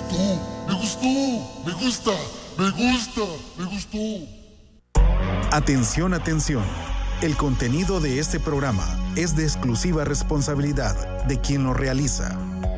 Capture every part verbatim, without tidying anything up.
gustó, me gustó, me gusta, me gusta, me gustó. Atención, atención. El contenido de este programa es de exclusiva responsabilidad de quien lo realiza.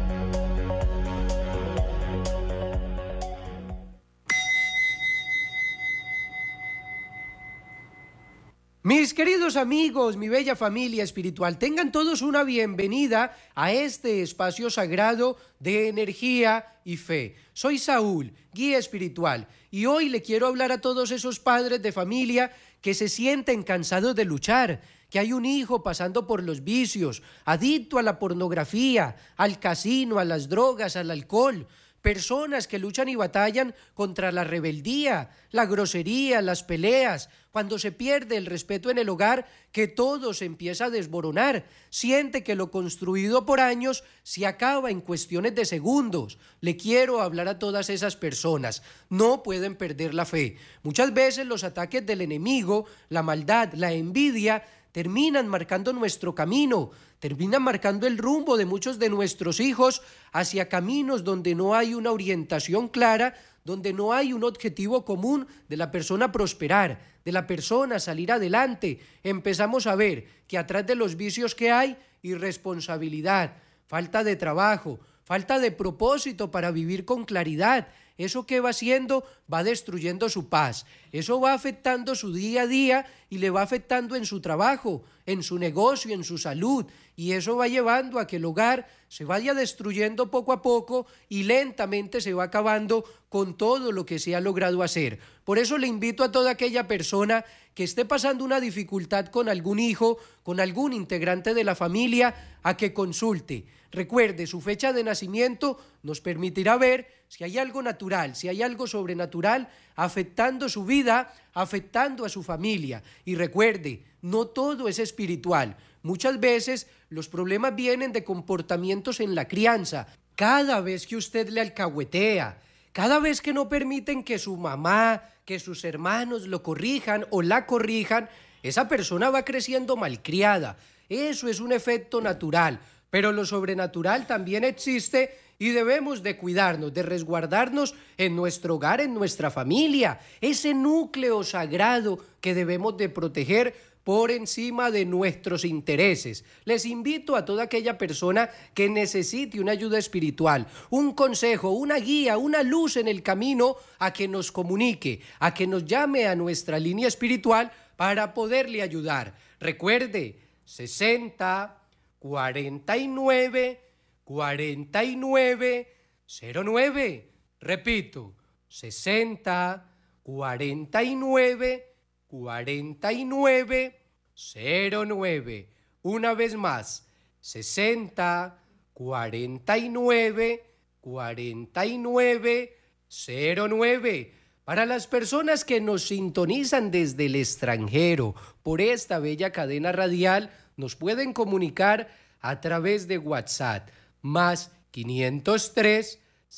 Mis queridos amigos, mi bella familia espiritual, tengan todos una bienvenida a este espacio sagrado de energía y fe. Soy Saúl, guía espiritual, y hoy le quiero hablar a todos esos padres de familia que se sienten cansados de luchar, que hay un hijo pasando por los vicios, adicto a la pornografía, al casino, a las drogas, al alcohol. Personas que luchan y batallan contra la rebeldía, la grosería, las peleas, cuando se pierde el respeto en el hogar, que todo se empieza a desboronar. Siente que lo construido por años se acaba en cuestiones de segundos. Le quiero hablar a todas esas personas. No pueden perder la fe. Muchas veces los ataques del enemigo, la maldad, la envidia, terminan marcando nuestro camino, terminan marcando el rumbo de muchos de nuestros hijos hacia caminos donde no hay una orientación clara, donde no hay un objetivo común de la persona prosperar, de la persona salir adelante. Empezamos a ver que atrás de los vicios que hay, irresponsabilidad, falta de trabajo, falta de propósito para vivir con claridad. Eso que va haciendo va destruyendo su paz. Eso va afectando su día a día y le va afectando en su trabajo, en su negocio, en su salud. Y eso va llevando a que el hogar se vaya destruyendo poco a poco y lentamente se va acabando con todo lo que se ha logrado hacer. Por eso le invito a toda aquella persona que esté pasando una dificultad con algún hijo, con algún integrante de la familia, a que consulte. Recuerde, su fecha de nacimiento nos permitirá ver si hay algo natural, si hay algo sobrenatural afectando su vida, afectando a su familia. Y recuerde, no todo es espiritual. Muchas veces los problemas vienen de comportamientos en la crianza. Cada vez que usted le alcahuetea, cada vez que no permiten que su mamá, que sus hermanos lo corrijan o la corrijan, esa persona va creciendo malcriada. Eso es un efecto natural. Pero lo sobrenatural también existe y debemos de cuidarnos, de resguardarnos en nuestro hogar, en nuestra familia. Ese núcleo sagrado que debemos de proteger por encima de nuestros intereses. Les invito a toda aquella persona que necesite una ayuda espiritual, un consejo, una guía, una luz en el camino, a que nos comunique, a que nos llame a nuestra línea espiritual para poderle ayudar. Recuerde, sesenta, cuarenta y nueve, cuarenta y nueve, cero nueve. Repito, sesenta, cuarenta y nueve, cuarenta y nueve, cero nueve. Una vez más, sesenta, cuarenta y nueve, cuarenta y nueve, cero nueve. Para las personas que nos sintonizan desde el extranjero por esta bella cadena radial, nos pueden comunicar a través de WhatsApp, más quinientos tres,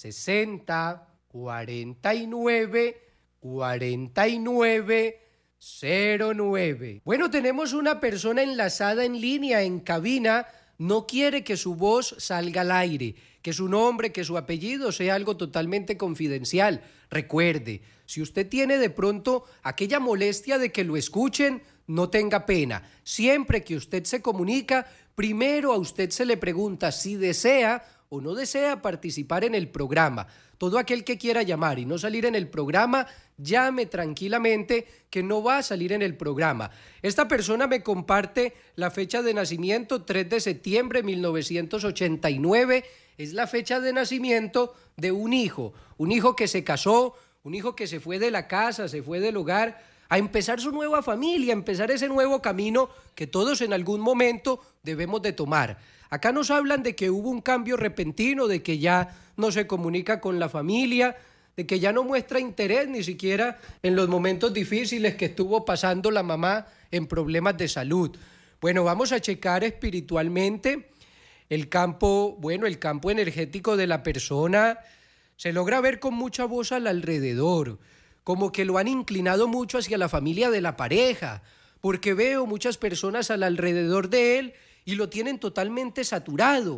sesenta, cuarenta y nueve, cuarenta y nueve, cero nueve. Bueno, tenemos una persona enlazada en línea, en cabina. No quiere que su voz salga al aire, que su nombre, que su apellido sea algo totalmente confidencial. Recuerde, si usted tiene de pronto aquella molestia de que lo escuchen, no tenga pena. Siempre que usted se comunica, primero a usted se le pregunta si desea o no desea participar en el programa. Todo aquel que quiera llamar y no salir en el programa, llame tranquilamente, que no va a salir en el programa. Esta persona me comparte la fecha de nacimiento, tres de septiembre de mil novecientos ochenta y nueve. Es la fecha de nacimiento de un hijo, un hijo que se casó, un hijo que se fue de la casa, se fue del hogar, a empezar su nueva familia, a empezar ese nuevo camino que todos en algún momento debemos de tomar. Acá nos hablan de que hubo un cambio repentino, de que ya no se comunica con la familia, de que ya no muestra interés ni siquiera en los momentos difíciles que estuvo pasando la mamá en problemas de salud. Bueno, vamos a checar espiritualmente el campo, bueno, el campo energético de la persona. Se logra ver con mucha voz al alrededor, como que lo han inclinado mucho hacia la familia de la pareja, porque veo muchas personas al alrededor de él y lo tienen totalmente saturado.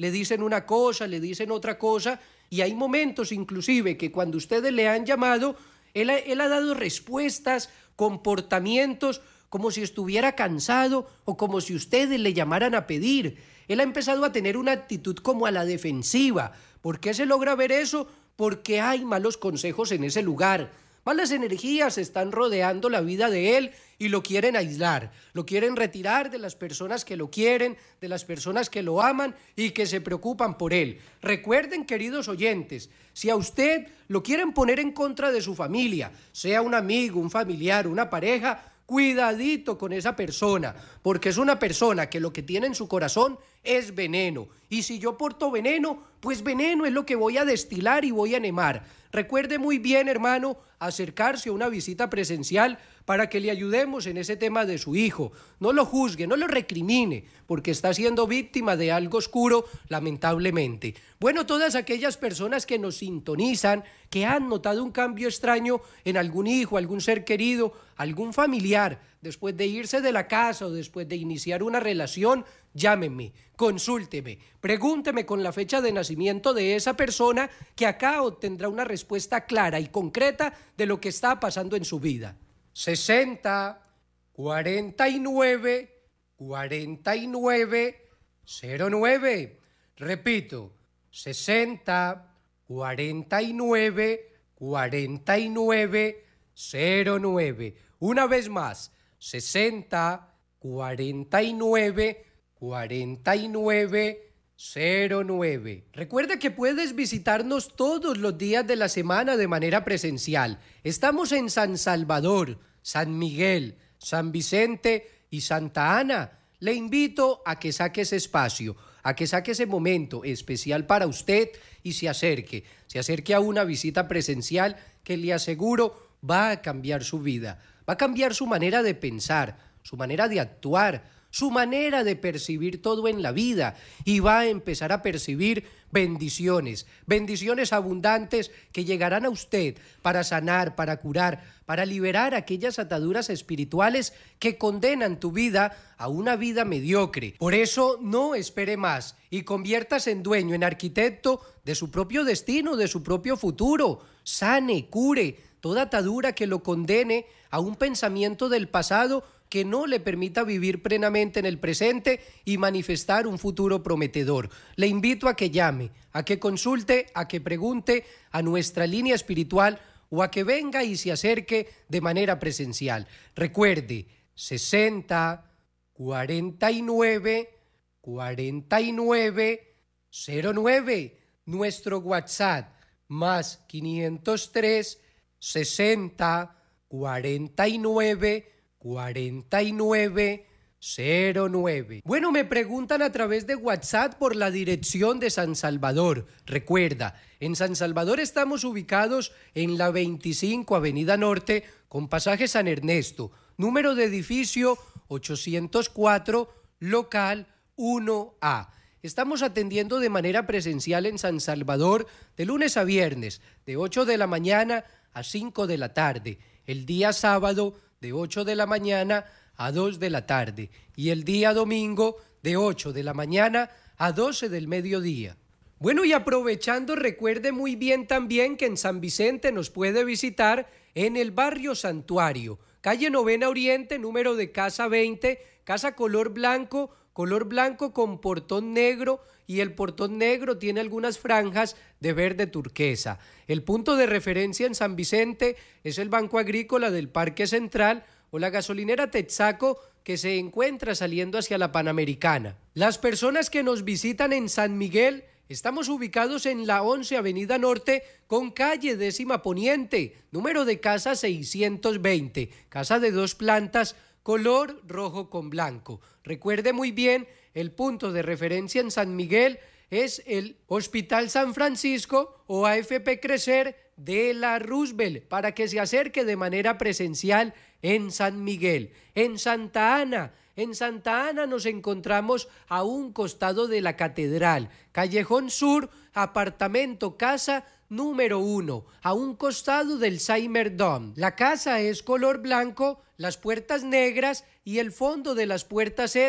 le dicen una cosa, le dicen otra cosa, y hay momentos inclusive que cuando ustedes le han llamado, él ha, él ha dado respuestas, comportamientos, como si estuviera cansado o como si ustedes le llamaran a pedir. Él ha empezado a tener una actitud como a la defensiva. ¿Por qué se logra ver eso? Porque hay malos consejos en ese lugar. Malas energías están rodeando la vida de él y lo quieren aislar, lo quieren retirar de las personas que lo quieren, de las personas que lo aman y que se preocupan por él. Recuerden, queridos oyentes, si a usted lo quieren poner en contra de su familia, sea un amigo, un familiar, una pareja, cuidadito con esa persona, porque es una persona que lo que tiene en su corazón es veneno. Y si yo porto veneno, pues veneno es lo que voy a destilar y voy a enemar. Recuerde muy bien, hermano, acercarse a una visita presencial para que le ayudemos en ese tema de su hijo. No lo juzgue, no lo recrimine, porque está siendo víctima de algo oscuro, lamentablemente. Bueno, todas aquellas personas que nos sintonizan, que han notado un cambio extraño en algún hijo, algún ser querido, algún familiar, después de irse de la casa o después de iniciar una relación, llámenme, consúlteme, pregúnteme con la fecha de nacimiento de esa persona, que acá obtendrá una respuesta clara y concreta de lo que está pasando en su vida. sesenta, cuarenta y nueve, cuarenta y nueve, cero nueve. Repito, sesenta, cuarenta y nueve, cuarenta y nueve, cero nueve. Una vez más, sesenta, cuarenta y nueve, cuarenta y nueve, cero nueve. Recuerda que puedes visitarnos todos los días de la semana de manera presencial. Estamos en San Salvador, San Miguel, San Vicente y Santa Ana. Le invito a que saque ese espacio, a que saque ese momento especial para usted y se acerque, se acerque a una visita presencial que le aseguro va a cambiar su vida, va a cambiar su manera de pensar, su manera de actuar, su manera de percibir todo en la vida y va a empezar a percibir bendiciones, bendiciones abundantes que llegarán a usted para sanar, para curar, para liberar aquellas ataduras espirituales que condenan tu vida a una vida mediocre. Por eso no espere más y conviértase en dueño, en arquitecto de su propio destino, de su propio futuro. Sane, cure toda atadura que lo condene a un pensamiento del pasado que no le permita vivir plenamente en el presente y manifestar un futuro prometedor. Le invito a que llame, a que consulte, a que pregunte a nuestra línea espiritual o a que venga y se acerque de manera presencial. Recuerde, sesenta, cuarenta y nueve, cuarenta y nueve, cero nueve, nuestro WhatsApp, más quinientos tres, sesenta, cuarenta y nueve, cuarenta y nueve, cero nueve. Bueno, me preguntan a través de WhatsApp por la dirección de San Salvador. Recuerda, en San Salvador estamos ubicados en la veinticinco Avenida Norte con pasaje San Ernesto, número de edificio ochocientos cuatro, local uno A. Estamos atendiendo de manera presencial en San Salvador de lunes a viernes, de ocho de la mañana a cinco de la tarde. El día sábado de ocho de la mañana a dos de la tarde y el día domingo de ocho de la mañana a doce del mediodía. Bueno, y aprovechando, recuerde muy bien también que en San Vicente nos puede visitar en el barrio Santuario, calle Novena Oriente, número de casa veinte, casa color blanco, color blanco con portón negro, y el portón negro tiene algunas franjas de verde turquesa. El punto de referencia en San Vicente es el Banco Agrícola del Parque Central o la gasolinera Texaco, que se encuentra saliendo hacia la Panamericana. Las personas que nos visitan en San Miguel, estamos ubicados en la once Avenida Norte con calle décima Poniente, número de casa seiscientos veinte, casa de dos plantas, color rojo con blanco. Recuerde muy bien, el punto de referencia en San Miguel es el Hospital San Francisco o A F P Crecer de la Roosevelt, para que se acerque de manera presencial en San Miguel. En Santa Ana, en Santa Ana nos encontramos a un costado de la Catedral, Callejón Sur, apartamento casa número uno, a un costado del Seimer Dome. La casa es color blanco, las puertas negras y el fondo de las puertas es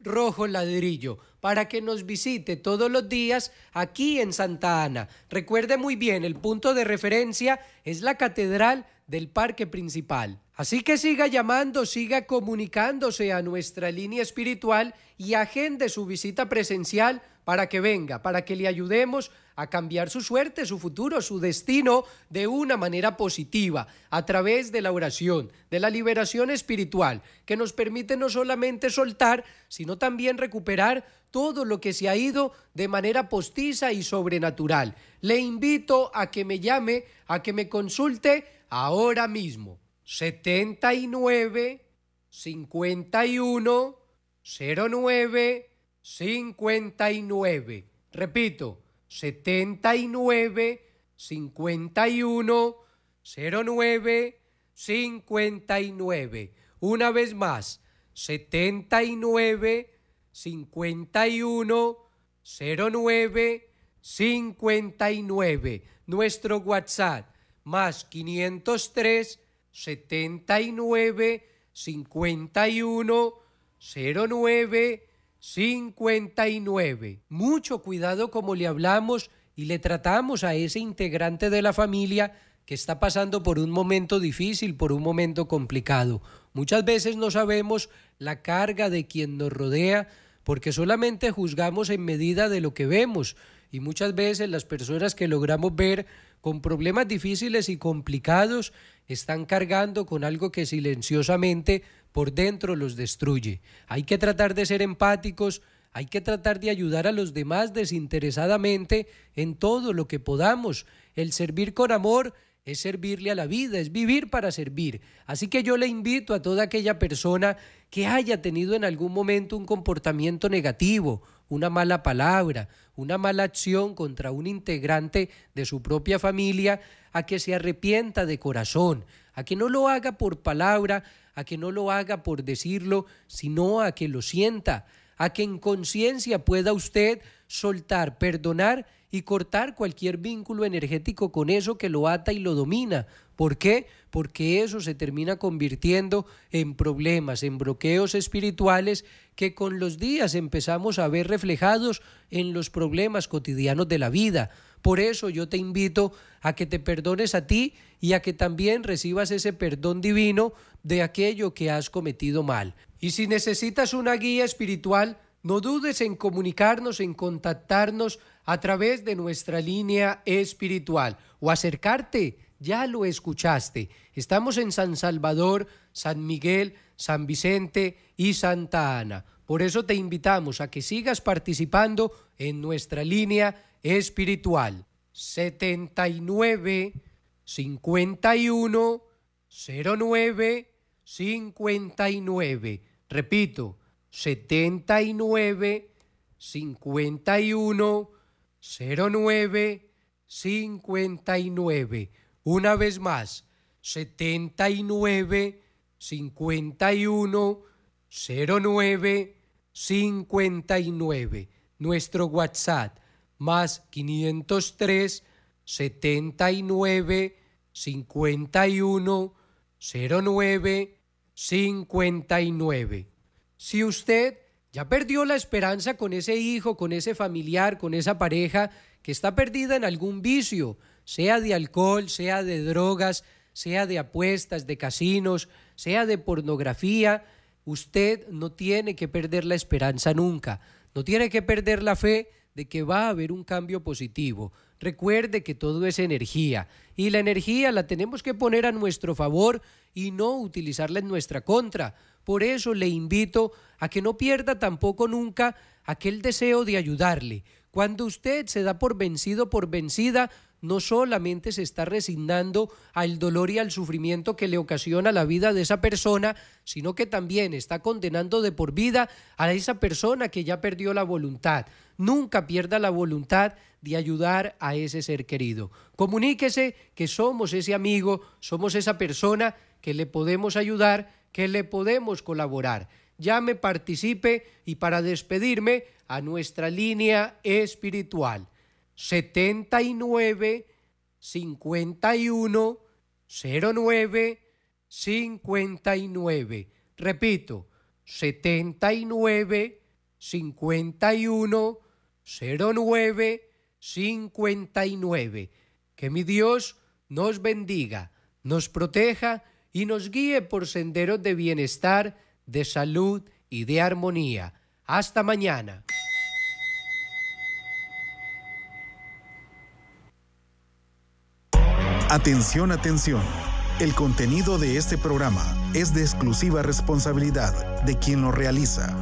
rojo ladrillo, para que nos visite todos los días aquí en Santa Ana. Recuerde muy bien, el punto de referencia es la Catedral del Parque Principal. Así que siga llamando, siga comunicándose a nuestra línea espiritual y agende su visita presencial para que venga, para que le ayudemos a cambiar su suerte, su futuro, su destino de una manera positiva, a través de la oración, de la liberación espiritual, que nos permite no solamente soltar, sino también recuperar todo lo que se ha ido de manera postiza y sobrenatural. Le invito a que me llame, a que me consulte ahora mismo. setenta y nueve, cincuenta y uno, cero nueve, cincuenta y nueve. Repito, setenta y nueve, cincuenta y uno, cero nueve, cincuenta y nueve. Una vez más, setenta y nueve, cincuenta y uno, cero nueve, cincuenta y nueve. Nuestro WhatsApp, más quinientos tres, setenta y nueve, cincuenta y uno, cero nueve, cincuenta y nueve. Mucho cuidado como le hablamos y le tratamos a ese integrante de la familia que está pasando por un momento difícil, por un momento complicado. Muchas veces no sabemos la carga de quien nos rodea porque solamente juzgamos en medida de lo que vemos, y muchas veces las personas que logramos ver con problemas difíciles y complicados están cargando con algo que silenciosamente por dentro los destruye. Hay que tratar de ser empáticos, hay que tratar de ayudar a los demás desinteresadamente en todo lo que podamos. El servir con amor es servirle a la vida, es vivir para servir. Así que yo le invito a toda aquella persona que haya tenido en algún momento un comportamiento negativo, una mala palabra, una mala acción contra un integrante de su propia familia, a que se arrepienta de corazón, a que no lo haga por palabra, a que no lo haga por decirlo, sino a que lo sienta, a que en conciencia pueda usted soltar, perdonar y cortar cualquier vínculo energético con eso que lo ata y lo domina. ¿Por qué? Porque eso se termina convirtiendo en problemas, en bloqueos espirituales que con los días empezamos a ver reflejados en los problemas cotidianos de la vida. Por eso yo te invito a que te perdones a ti y a que también recibas ese perdón divino de aquello que has cometido mal. Y si necesitas una guía espiritual, no dudes en comunicarnos, en contactarnos a través de nuestra línea espiritual o acercarte. Ya lo escuchaste. Estamos en San Salvador, San Miguel, San Vicente y Santa Ana. Por eso te invitamos a que sigas participando en nuestra línea espiritual. setenta y nueve, cincuenta y uno, cero nueve, cincuenta y nueve. Repito, setenta y nueve, cincuenta y uno, cero nueve, cincuenta y nueve. Una vez más, setenta y nueve, cincuenta y uno, cero nueve, cincuenta y nueve. Nuestro WhatsApp, más quinientos tres, setenta y nueve, cincuenta y uno, cero nueve, cincuenta y nueve. Si usted ya perdió la esperanza con ese hijo, con ese familiar, con esa pareja que está perdida en algún vicio, sea de alcohol, sea de drogas, sea de apuestas, de casinos, sea de pornografía, usted no tiene que perder la esperanza nunca, no tiene que perder la fe de que va a haber un cambio positivo. Recuerde que todo es energía y la energía la tenemos que poner a nuestro favor y no utilizarla en nuestra contra. Por eso le invito a que no pierda tampoco nunca aquel deseo de ayudarle. Cuando usted se da por vencido, por vencida, no solamente se está resignando al dolor y al sufrimiento que le ocasiona la vida de esa persona, sino que también está condenando de por vida a esa persona que ya perdió la voluntad. Nunca pierda la voluntad de ayudar a ese ser querido. Comuníquese que somos ese amigo, somos esa persona que le podemos ayudar, que le podemos colaborar. Llame, participe y para despedirme a nuestra línea espiritual. setenta y nueve, cincuenta y uno, cero nueve, cincuenta y nueve. Repito, setenta y nueve, cincuenta y uno, cero nueve, cincuenta y nueve. Que mi Dios nos bendiga, nos proteja y nos guíe por senderos de bienestar, de salud y de armonía. Hasta mañana. Atención, atención. El contenido de este programa es de exclusiva responsabilidad de quien lo realiza.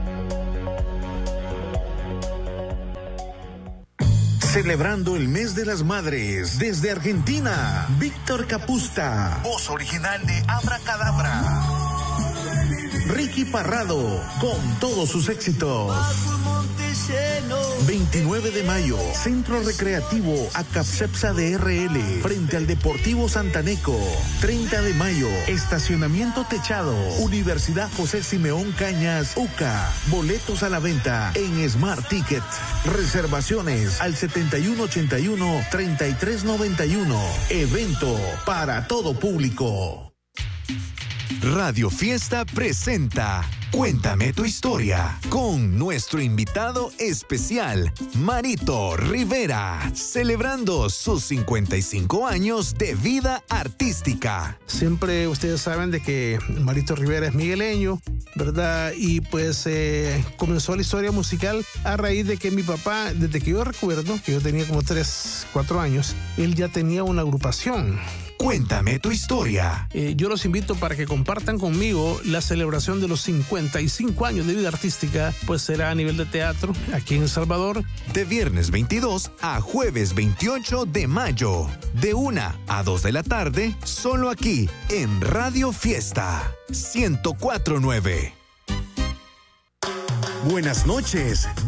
Celebrando el mes de las madres desde Argentina, Víctor Capusta, voz original de Abracadabra. Ricky Parrado, con todos sus éxitos. veintinueve de mayo, Centro Recreativo Acapcepsa D R L, frente al Deportivo Santaneco. treinta de mayo, Estacionamiento Techado, Universidad José Simeón Cañas, U C A. Boletos a la venta en Smart Ticket. Reservaciones al setenta y uno ochenta y uno, treinta y tres noventa y uno. Evento para todo público. Radio Fiesta presenta Cuéntame tu historia con nuestro invitado especial, Marito Rivera, celebrando sus cincuenta y cinco años de vida artística. Siempre ustedes saben de que Marito Rivera es migueleño, ¿verdad? Y pues eh, comenzó la historia musical a raíz de que mi papá, desde que yo recuerdo, que yo tenía como tres, cuatro años, él ya tenía una agrupación. Cuéntame tu historia. Eh, yo los invito para que compartan conmigo la celebración de los cincuenta y cinco años de vida artística, pues será a nivel de teatro aquí en El Salvador. De viernes veintidós a jueves veintiocho de mayo, de una a dos de la tarde, solo aquí en Radio Fiesta ciento cuatro punto nueve. Buenas noches.